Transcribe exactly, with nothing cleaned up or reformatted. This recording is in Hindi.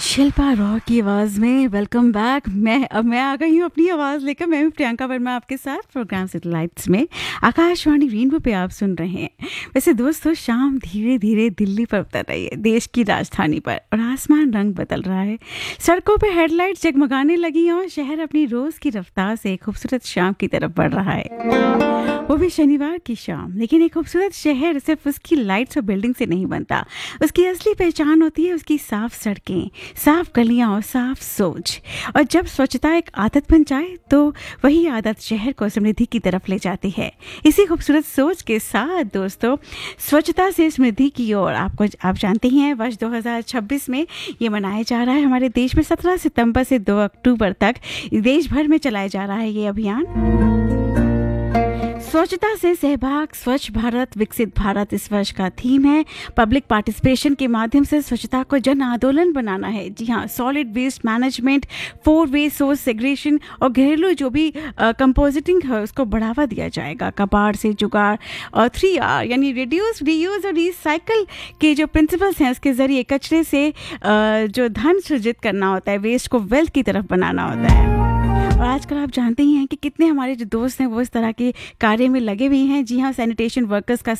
शिल्पा रॉ की आवाज़ में वेलकम बैक। मैं अब मैं आ गई हूँ अपनी आवाज़ लेकर। मैं हूँ प्रियंका वर्मा आपके साथ प्रोग्राम सेटेलाइट्स में आकाशवाणी रेनबो पे आप सुन रहे हैं। वैसे दोस्तों, शाम धीरे धीरे दिल्ली पर उतर रही है, देश की राजधानी पर, और आसमान रंग बदल रहा है। सड़कों पे हेडलाइट्स जगमगाने लगी हैं और शहर अपनी रोज़ की रफ्तार से एक खूबसूरत शाम की तरफ बढ़ रहा है, वो भी शनिवार की शाम। लेकिन एक खूबसूरत शहर सिर्फ उसकी लाइट्स और बिल्डिंग से नहीं बनता। उसकी असली पहचान होती है उसकी साफ सड़कें, साफ गलियां और साफ सोच। और जब स्वच्छता एक आदत बन जाए तो वही आदत शहर को समृद्धि की तरफ ले जाती है। इसी खूबसूरत सोच के साथ दोस्तों, स्वच्छता से समृद्धि की ओर, आपको आप जानते ही हैं, वर्ष दो हज़ार छब्बीस में ये मनाया जा रहा है हमारे देश में। सत्रह सितंबर से दो अक्टूबर तक देश भर में चलाया जा रहा है ये अभियान। स्वच्छता से सहभाग, स्वच्छ भारत विकसित भारत इस वर्ष का थीम है। पब्लिक पार्टिसिपेशन के माध्यम से स्वच्छता को जन आंदोलन बनाना है। जी हाँ, solid waste management, four way source segregation और घरेलू जो भी कंपोजिटिंग है उसको बढ़ावा दिया जाएगा। कबाड़ से जुगाड़ और थ्री आर यानी रिड्यूस, रीयूज और रिसाइकल के जो प्रिंसिपल्स हैं उसके जरिए कचरे से आ, जो धन सृजित करना होता है, वेस्ट को वेल्थ की तरफ बनाना होता है। और आजकल आप जानते ही हैं कि कितने हमारे जो दोस्त हैं वो इस तरह के कार्य में लगे हुए हैं। जी हाँ, सैनिटेशन वर्कर्स का